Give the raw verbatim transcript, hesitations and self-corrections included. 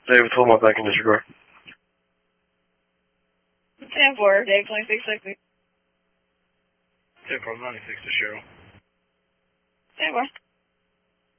David, hold my back in disregard. ten four, Dave twenty-six sixty. ten four ninety-six to Cheryl. ten four.